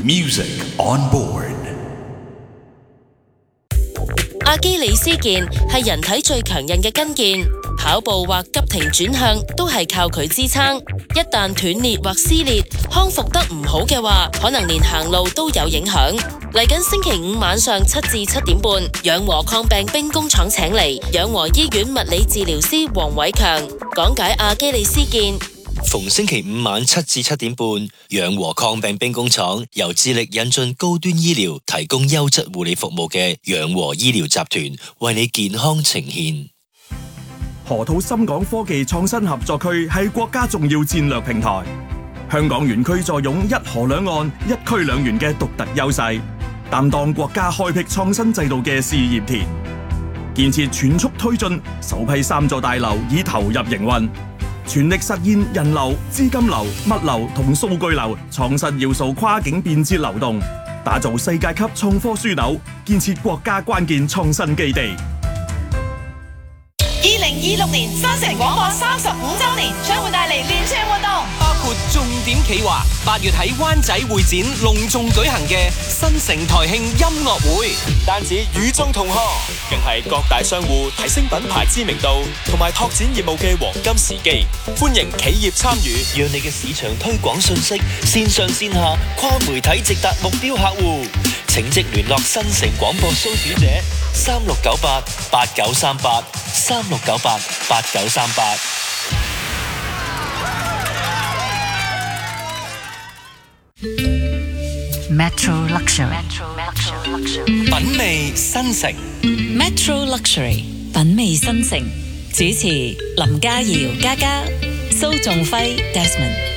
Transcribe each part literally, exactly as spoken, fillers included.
Music on board。 阿基里斯腱係人體最強韌嘅筋腱，跑步或急停轉向都係靠佢支撐。一旦斷裂或撕裂，康復得唔好嘅話，可能連行路都有影響。嚟緊星期五晚上七至七點半，養和抗病兵工廠請嚟養和醫院物理治療師黃偉強講解阿基里斯腱。 逢星期五晚七至七點半，養和抗病兵工廠由致力引進高端醫療、提供優質護理服務嘅養和醫療集團，為你健康呈現。 河套深港科技創新合作區係國家重要戰略平台，香港園區坐擁一河兩岸、一區兩園嘅獨特優勢，擔當國家開闢創新制度嘅試驗田，建設全速推進，首批三座大樓已投入營運。全力實現人流、資金流、物流同數據流創新要素跨境便捷流動，打造世界級創科樞紐，建設國家關鍵創新基地。 二零二六年新城廣播三十五週年將會帶嚟連串活動， 包括重點企劃八月喺灣仔會展隆重舉行嘅新城台慶音樂會，唔單止與眾同賀，更係各大商戶提升品牌知名度同埋拓展業務嘅黃金時機。歡迎企業參與， 讓你嘅市場推廣信息線上線下跨媒體直達目標客戶。請即聯絡新城廣播蘇小姐三六九八八九三八三六九八八九三八。 Metro Luxury， 品味新城。 Metro Luxury， 品味新城。主持林嘉瑤、嘉嘉、蘇仲輝、Desmond。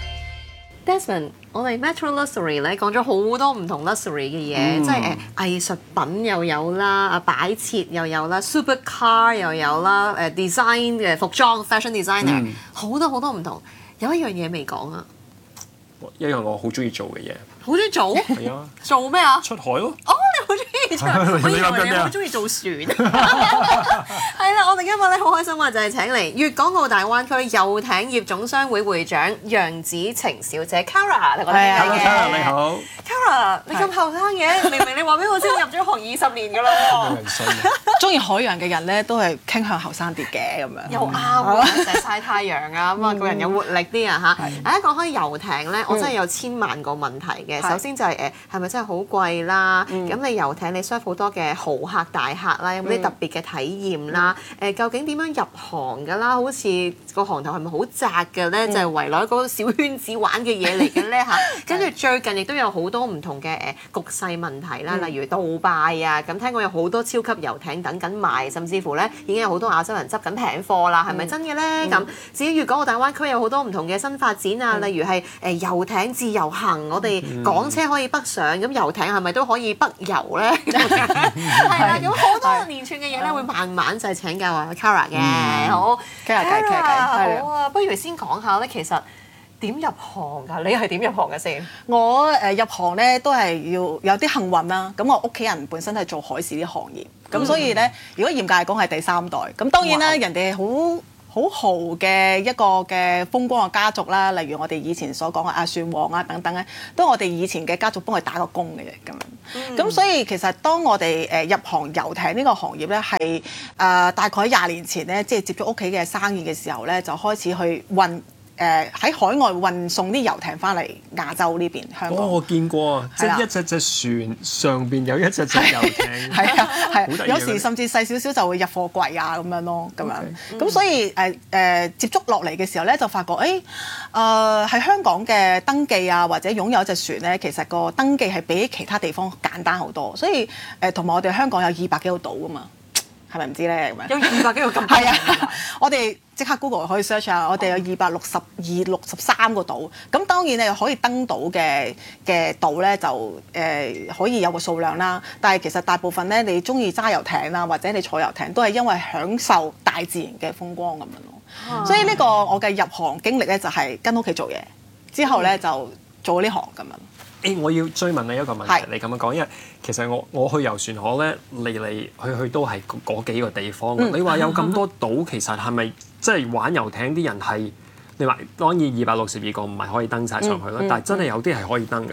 Desmond，我哋 Metro Luxury 咧講咗好多唔同 luxury 嘅嘢，嗯、即係誒、呃、藝術品又有啦，啊擺設又有啦 ，supercar 又有啦，誒、呃、design 嘅服裝 fashion designer，好、嗯、多好多唔同。有一樣嘢未講啊， 一樣我好中意做嘅嘢。 好中意做？ 係啊。做咩啊？ 出海咯。 哦，你好中意出海，我以為你好中意做船。係啦，我哋今日咧好開心啊，就係請嚟粵港澳大灣區遊艇業總商會會長楊子晴小姐 Kara 嚟我哋傾嘅。 Kara 你好。 Kara，你咁後生嘅，明明你話俾我知你入咗行二十年㗎啦喎。 中意海洋嘅人咧，都係傾向後生啲嘅咁樣。 又啱啊，成日曬太陽啊，咁啊個人有活力啲啊嚇。大家講開遊艇咧，我真係有千萬個問題嘅。首先就係誒係咪真係好貴啦？咁你遊艇你 serve 好多嘅豪客大客啦，有冇啲特別嘅體驗啦？誒究竟點樣入行㗎啦？好似個行頭係咪好窄嘅咧？就係圍內嗰個小圈子玩嘅嘢嚟嘅咧嚇。跟住最近亦都有好多唔同嘅誒局勢問題啦，例如杜拜啊，咁聽講有好多超級遊艇等緊賣，甚至乎咧已經有好多亞洲人執緊平貨啦，係咪真嘅咧？咁至於粵港澳大灣區有好多唔同嘅新發展啊，例如係誒遊艇自由行，我哋港車可以北上，咁遊艇係咪都可以北遊咧？係啦，咁好多連串嘅嘢咧，會慢慢就係請教阿 Kara 嘅。好， 傾下偈，傾下偈。 好啊，不如先講下咧，其實點入行㗎？你係點入行嘅先？ 我誒入行咧都係要有啲幸運啦。咁我屋企人本身係做海事啲行業，咁所以咧，如果嚴格嚟講係第三代。咁當然啦，人哋好好豪嘅一個嘅風光嘅家族啦，例如我哋以前所講嘅阿船王啊等等咧，都係我哋以前嘅家族幫佢打個工嘅啫咁樣。咁、嗯、所以其實當我哋誒入行遊艇呢個行業咧，係誒、呃、大概廿年前咧，即係接觸屋企嘅生意嘅時候咧，就開始去運。誒喺、呃、海外運送啲遊艇翻嚟亞洲呢邊香港。 哦，我見過啊，即係一隻隻船上邊有一隻隻遊艇。係啊，係。有時甚至細少少就會入貨櫃啊咁樣咯，咁樣。咁、okay. 所以誒誒、呃呃、接觸落嚟嘅時候咧，就發覺誒誒喺香港嘅登記啊，或者擁有一隻船咧，其實個登記係比其他地方簡單好多。所以誒同埋我哋香港有二百幾個島㗎嘛。係咪唔知咧？ 有二百幾個咁係啊！我哋即刻 Google 可以 search 下，我哋有二百六十二、六十三個島。咁當然你可以登島嘅嘅島咧，就誒、呃、可以有個數量啦。但係其實大部分咧，你中意揸遊艇啦，或者你坐遊艇，都係因為享受大自然嘅風光咁樣咯。啊、所以呢個我嘅入行經歷咧，就係跟屋企做嘢，之後咧就做呢行咁樣。 誒，我要追問你一個問題，你咁樣講，因為其實我我去遊船河咧，嚟嚟去去都係嗰幾個地方。嗯、你話有咁多島，其實係咪即係玩遊艇啲人係？你話當然二百六十二個唔係可以登晒上去啦，嗯嗯、但係真係有啲係可以登㗎。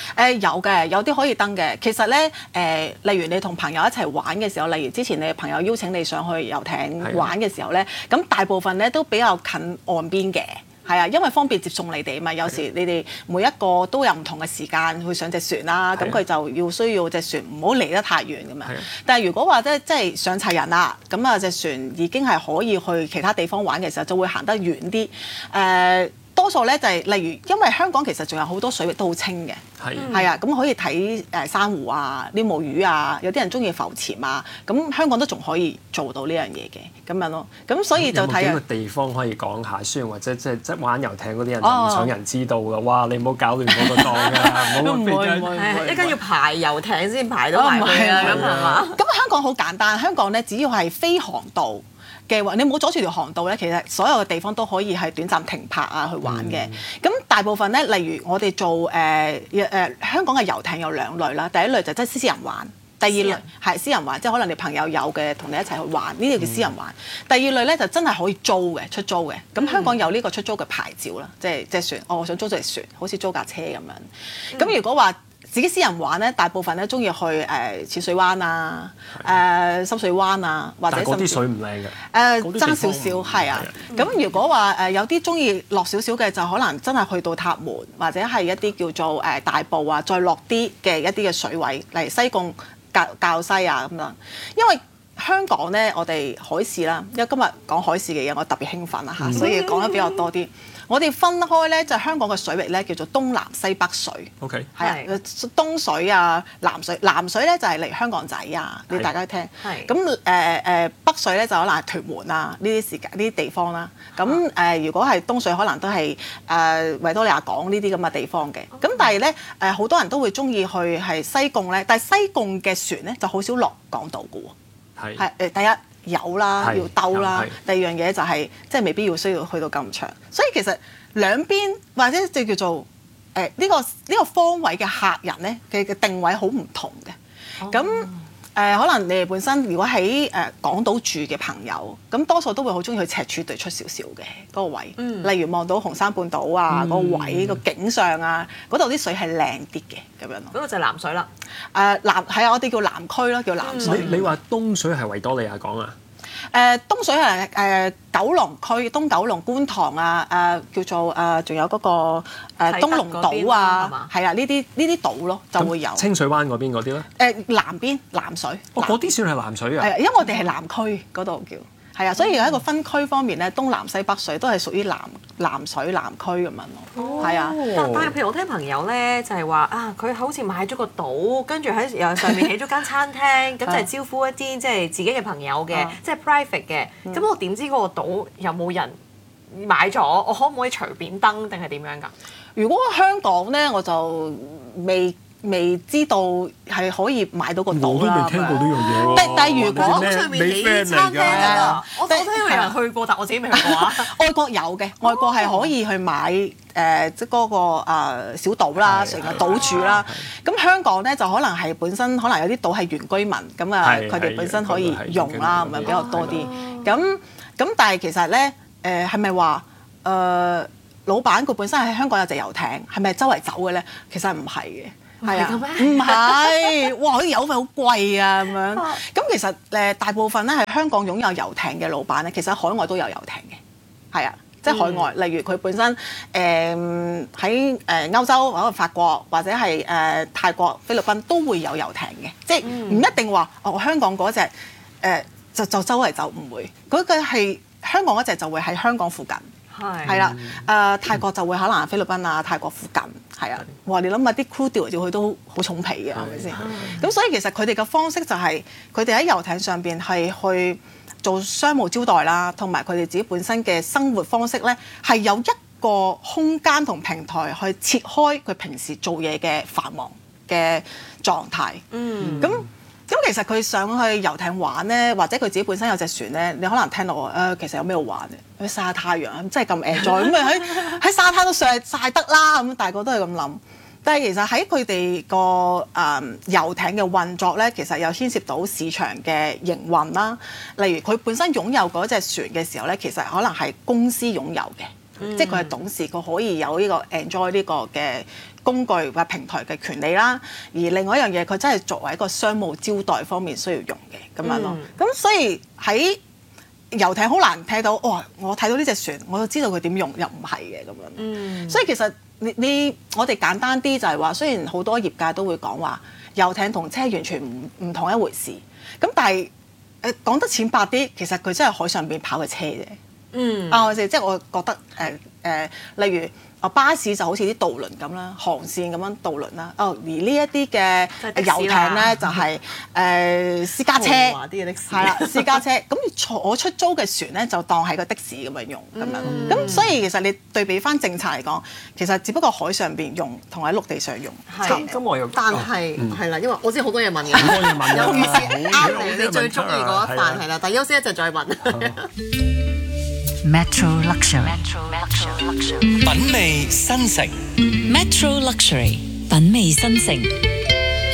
誒有嘅，有啲可以登嘅。其實咧誒、呃，例如你同朋友一齊玩嘅時候，例如之前你朋友邀請你上去遊艇玩嘅時候咧，咁大部分咧都比較近岸邊嘅。係啊，因為方便接送你哋啊嘛。有時你哋每一個都有唔同嘅時間去上隻船啦，咁佢就要需要隻船唔好離得太遠咁樣。但係如果話即即係上齊人啦，咁啊隻船已經係可以去其他地方玩嘅時候，就會行得遠啲。誒、呃。多數咧就係、是、例如，因為香港其實仲有好多水域都好清嘅，係係啊，咁可以睇誒珊瑚啊、啲母魚啊，有啲人中意浮潛啊，咁香港都仲可以做到呢樣嘢嘅咁樣咯。咁所以就睇有冇幾個地方可以講下，雖然或者即係即係玩遊艇嗰啲人就唔想人知道㗎。哦、哇！你唔好搞亂我個檔啊！唔好飛機，一間要排遊艇先排到埋去啊！咁係嘛？ 咁香港好簡單，香港咧只要係飛航道嘅話，你冇阻住條航道咧，其實所有嘅地方都可以係短暫停泊啊去玩嘅。咁、嗯、大部分咧，例如我哋做誒誒、呃呃、香港嘅遊艇有兩類啦，第一類就真係私人玩，第二類係私人玩，即係可能你朋友有嘅同你一齊去玩，呢啲叫私人玩。嗯、第二類咧就真係可以租嘅，出租嘅。咁香港有呢個出租嘅牌照啦，即係即係船，哦，我想租隻船，好似租架車咁樣。咁、嗯、如果話自己私人玩咧，大部分咧中意去誒淺水灣啊、誒深水灣啊，或者但係嗰啲水唔靚嘅。 誒爭少少係啊。咁、嗯、如果話誒有啲中意落少少嘅，就可能真係去到塔門或者係一啲叫做誒大埔啊，再落啲嘅一啲嘅水位，例如西貢、滘滘西啊咁樣。因為香港咧，我哋海事啦，因為今日講海事嘅嘢，我特別興奮啊嚇，嗯、所以講得比較多啲。我哋分開咧，就係、香港嘅水域咧，叫做東南西北水。OK， 係啊，東水啊，南水，南水咧就係、係、嚟香港仔啊，你大家聽。係。咁誒誒，北水咧就可能係屯門啊，呢啲時間呢啲地方啦。咁誒、呃，如果係東水，可能都係誒、呃、維多利亞港呢啲咁嘅地方嘅。咁、okay. 但係咧誒，好多人都會中意去係西貢咧，但係西貢嘅船咧就好少落港島嘅喎。係。係誒，第一。有啦，要兜啦。第二樣嘢就係、是、即係未必要需要去到咁長，所以其實兩邊或者就叫做誒呢、呃這個呢、這個方位嘅客人咧嘅嘅定位好唔同嘅。咁誒、oh. 呃、可能你哋本身如果喺誒、呃、港島住嘅朋友，咁多數都會好中意去赤柱對出少少嘅嗰個位，嗯、例如望到紅山半島啊嗰、嗯、個位個景象啊，嗰度啲水係靚啲嘅咁樣咯。嗰個就係南水啦。誒、呃、南係啊，我哋叫南區咯，叫南水。 你你話東水係維多利亞港啊？ 誒、呃、東水係誒、呃、九龍區，東九龍觀塘啊，誒、呃、叫做誒仲、呃、有嗰、那個誒、呃、東龍島啊，係啊，呢啲呢啲島咯就會有。 清水灣嗰邊嗰啲咧？誒、 呃、南邊南水。 哦，嗰啲算係南水啊？ 係啊，因為我哋係南區嗰度叫。係啊，所以有一個分區方面咧，東南西北水都係屬於南南水南區咁樣咯。係啊， 但但係譬如我聽朋友咧就係話啊，佢好似買咗個島，跟住喺又上面起咗間餐廳，咁就係招呼一啲即係自己嘅朋友嘅，即係 private 嘅。咁我點知嗰個島有冇人買咗？我可唔可以隨便登定係點樣㗎？ 如果香港咧，我就未。未知道係可以買到個島啦。 我都未聽過呢樣嘢喎。 但但如果島上面起餐廳㗎，我我聽過有人去過，但我自己未去過啊。 外國有嘅，外國係可以去買誒即係嗰個誒小島啦，成個島主啦。咁香港咧就可能係本身可能有啲島係原居民，咁啊佢哋本身可以用啦，咁樣比較多啲。咁咁但係其實咧誒係咪話誒老闆佢本身喺香港有隻遊艇，係咪周圍走嘅咧？其實唔係嘅。係啊，唔係，哇！啲油費好貴啊，咁樣。咁其實誒大部分咧係香港擁有遊艇嘅老闆咧，其實海外都有遊艇嘅，係啊，即係海外，嗯、例如佢本身誒喺誒歐洲或者法國或者係誒、呃、泰國、菲律賓都會有遊艇嘅，即係唔一定話哦香港嗰隻誒就就周圍走唔會，嗰、嗰個係香港嗰隻就會喺香港附近。係啦，誒、呃、泰國就會可能菲律賓啊、泰國附近，係啊，哇！你諗下啲 crew 調嚟調去都好重皮嘅，係咪先？咁所以其實佢哋嘅方式就係佢哋喺遊艇上邊係去做商務招待啦，同埋佢哋自己本身嘅生活方式咧，係有一個空間同平台去切開佢平時做嘢嘅繁忙嘅狀態。嗯，咁。咁其實佢上去遊艇玩咧，或者佢自己本身有隻船咧，你可能聽到誒、呃，其實有咩好玩嘅？去曬下太陽，真係咁 enjoy 咁咪喺喺沙灘都上曬得啦，咁大個都係咁諗。但係其實喺佢哋個誒遊艇嘅運作咧，其實又牽涉到市場嘅營運啦。例如佢本身擁有嗰隻船嘅時候咧，其實可能係公司擁有嘅。嗯、即係佢係董事，佢可以有呢個 enjoy 呢個嘅工具或平台嘅權利啦，而另外一樣嘢佢真係作為一個商務招待方面需要用嘅咁樣咯。咁、嗯、所以喺遊艇好難睇到，哇、哦！我睇到呢隻船，我就知道佢點用，又唔係嘅咁樣。嗯、所以其實你你我哋簡單啲就係話，雖然好多業界都會講話遊艇同車完全唔唔同一回事，咁但係誒講得淺白啲，其實佢真係海上邊跑嘅車啫。嗯啊，即係我覺得誒誒、呃呃，例如啊巴士就好似啲渡輪咁啦，航線咁樣渡輪啦。哦，而呢一啲嘅遊艇咧就係、是、誒、呃、私家車，係啦私家車。咁坐我出租嘅船咧就當係個的士咁樣用咁樣。咁、嗯、所以其實你對比翻政策嚟講，其實只不過海上邊用同喺陸地上用。 係。 咁我又但係係啦，因為我知好多嘢問嘅。 好多嘢問。 有於是啱你，你最中意嗰一範係啦，但係休息一陣再問。 Metro Luxury， 品味新城。 Metro Luxury， 品味新城。